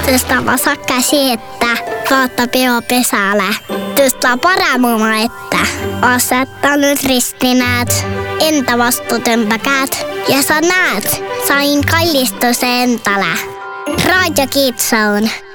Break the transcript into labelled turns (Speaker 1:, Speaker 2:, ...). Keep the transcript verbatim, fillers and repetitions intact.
Speaker 1: Tõstava käsi ette, vaata peo pesale. Tõsta paremuma ette, aseta nüüd ristinäed, enda vastu tõmba käed ja sa näed, sain kallistuse endale. Raadio Kids Zone.